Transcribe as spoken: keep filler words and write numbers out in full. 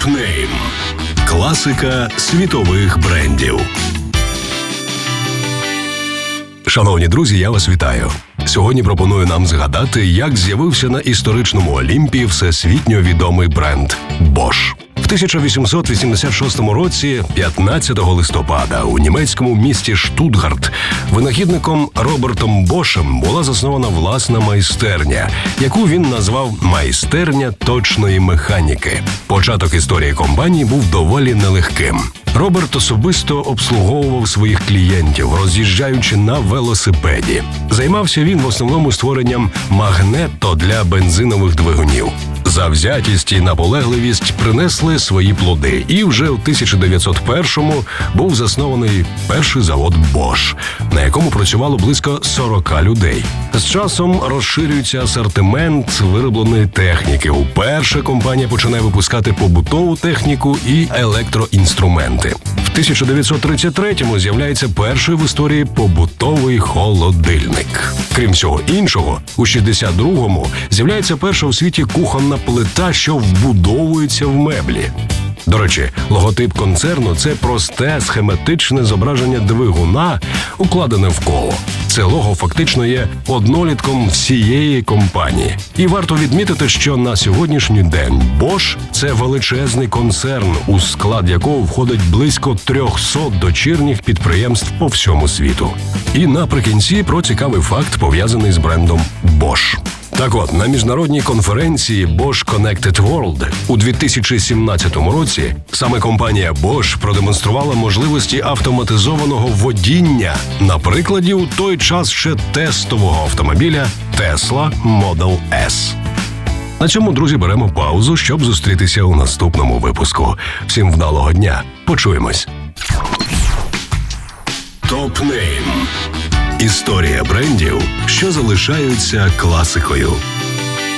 Топ-нейм. Класика світових брендів. Шановні друзі, я вас вітаю. Сьогодні пропоную нам згадати, як з'явився на історичному Олімпі всесвітньо відомий бренд Bosch. В тисяча вісімсот вісімдесят шостому році, п'ятнадцятого листопада, у німецькому місті Штутгарт винахідником Робертом Бошем була заснована власна майстерня, яку він назвав «Майстерня точної механіки». Початок історії компанії був доволі нелегким. Роберт особисто обслуговував своїх клієнтів, роз'їжджаючи на велосипеді. Займався він в основному створенням магнето для бензинових двигунів. Завзятість і наполегливість принесли свої плоди, і вже у тисяча дев'ятсот першому був заснований перший завод Bosch, на якому працювало близько сорока людей. З часом розширюється асортимент виробленої техніки. Уперше компанія починає випускати побутову техніку і електроінструменти. В тисяча дев'ятсот тридцять третьому з'являється перший в історії побутовий холодильник. Крім всього іншого, у шістдесят другому з'являється перша у світі кухонна плита, що вбудовується в меблі. До речі, логотип концерну – це просте схематичне зображення двигуна, укладене в коло. Це лого фактично є однолітком всієї компанії. І варто відмітити, що на сьогоднішній день Bosch – це величезний концерн, у склад якого входить близько трьохсот дочірніх підприємств по всьому світу. І наприкінці про цікавий факт, пов'язаний з брендом Bosch. Так от, на міжнародній конференції Bosch Connected World у дві тисячі сімнадцятому році саме компанія Bosch продемонструвала можливості автоматизованого водіння на прикладі у той час ще тестового автомобіля Tesla Model S. На цьому, друзі, беремо паузу, щоб зустрітися у наступному випуску. Всім вдалого дня. Почуємось. Топ-нейм. Історія брендів, що залишаються класикою.